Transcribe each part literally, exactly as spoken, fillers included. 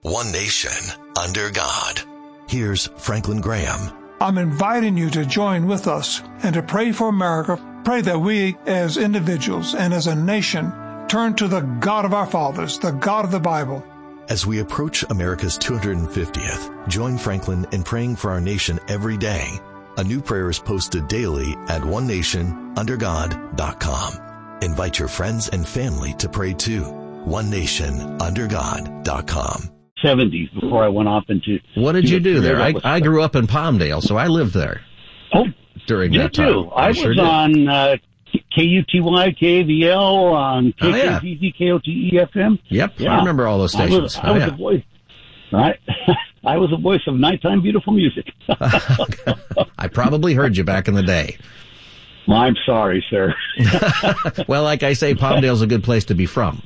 One nation, under God. Here's Franklin Graham. I'm inviting you to join with us and to pray for America. Pray that we as individuals and as a nation turn to the God of our fathers, the God of the Bible. As we approach America's two hundred fiftieth, join Franklin in praying for our nation every day. A new prayer is posted daily at one nation under god dot com. Invite your friends and family to pray too. one nation under god dot com. seventies before I went off into... What did you do there? I, I grew up in Palmdale, so I lived there. Oh, during you that time. too. I, I sure was did. on uh, K U T Y, K A V L, on K K Z Z, K O T E F M. Yep, yeah. I remember all those stations. I was, I oh, was yeah. the voice. Right? I was the voice of nighttime beautiful music. I probably heard you back in the day. I'm sorry, sir. Well, like I say, Palmdale's a good place to be from.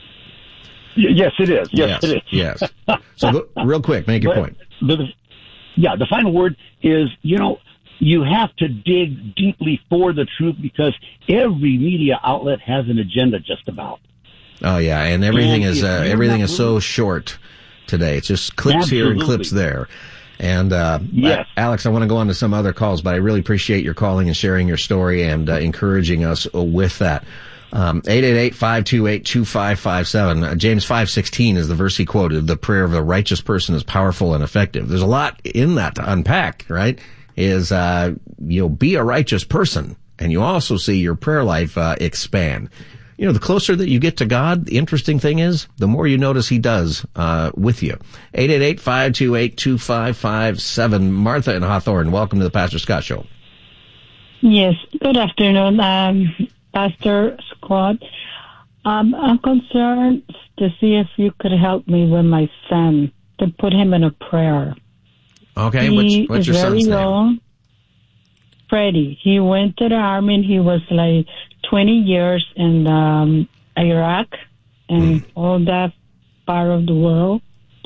Y- yes, it is. Yes, yes it is. Yes. So, go, real quick, make your but, point. The, the, yeah, the final word is, you know, you have to dig deeply for the truth because every media outlet has an agenda just about. Oh yeah, and everything and is uh, everything is so short today. It's just clips Absolutely. here and clips there. And uh, yes. Alex, I want to go on to some other calls, but I really appreciate your calling and sharing your story and uh, encouraging us with that. Um, eight eight eight, five two eight, two five five seven. Uh, James five sixteen is the verse he quoted. The prayer of a righteous person is powerful and effective. There's a lot in that to unpack, right? Is, uh, you know, be a righteous person. And you also see your prayer life, uh, expand. You know, the closer that you get to God, the interesting thing is, the more you notice He does, uh, with you. eight eight eight, five two eight, two five five seven. Martha in Hawthorne, welcome to the Pastor Scott Show. Yes, good afternoon, um, Pastor Scott. Um, I'm concerned to see if you could help me with my son, to put him in a prayer. Okay, he what's, what's is your very son's name? young. Freddie. He went to the army and he was like twenty years in um, Iraq and mm. all that part of the world.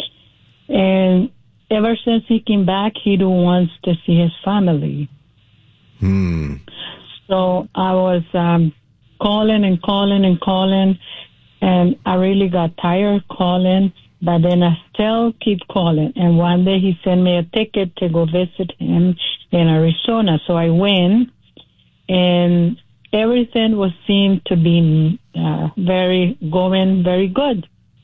And ever since he came back, he don't wants to see his family. Hmm. So I was um, calling and calling and calling, and I really got tired calling. But then I still keep calling. And one day he sent me a ticket to go visit him in Arizona. So I went, and everything was seemed to be uh, very going very good.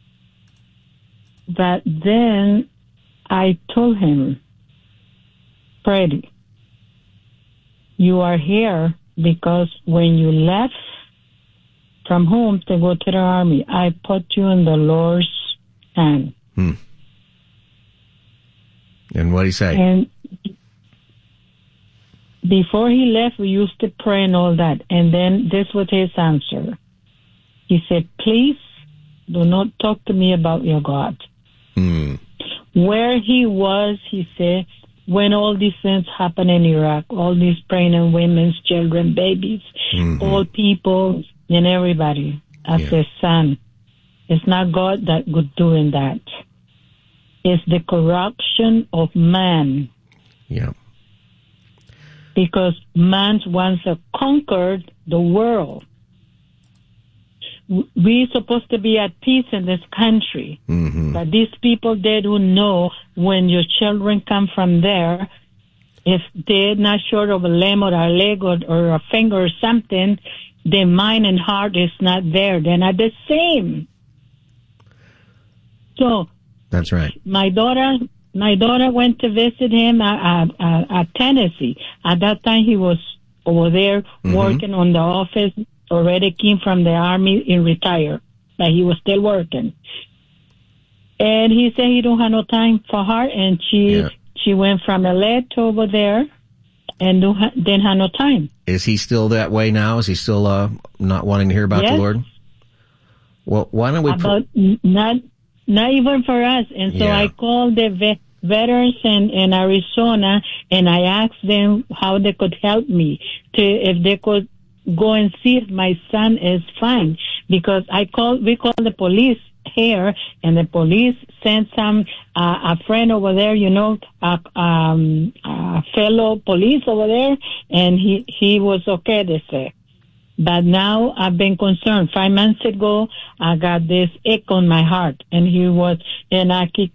But then I told him, Freddie, you are here because when you left from home to go to the army, I put you in the Lord's hand. Hmm. And what did he say? And before he left, we used to pray and all that. And then this was his answer. He said, please do not talk to me about your God. Hmm. Where he was, he said, when all these things happened in Iraq, all these pregnant women, children, babies, mm-hmm. old people, and everybody, I yeah. said, son, it's not God that would do that. It's the corruption of man. Yeah. Because man wants to conquer the world. We're supposed to be at peace in this country. Mm-hmm. But these people, they don't know when your children come from there, if they're not short of a limb or a leg or, or a finger or something, their mind and heart is not there. They're not the same. So that's right. My daughter, my daughter went to visit him at, at, at Tennessee. At that time, he was over there mm-hmm. working on the office. Already came from the army and retired, but he was still working. And he said he don't have no time for her, and she yeah. she went from L A to over there, and don't ha- didn't have no time. Is he still that way now? Is he still uh, not wanting to hear about yes. the Lord? Well, why don't we? About pr- not not even for us. And so yeah. I called the vet. veterans in, in Arizona, and I asked them how they could help me to if they could go and see if my son is fine, because I called we called the police here, and the police sent some uh, a friend over there, you know, a, um, a fellow police over there, and he he was okay, they say. But now I've been concerned. Five months ago, I got this ache on my heart, and he was, and I keep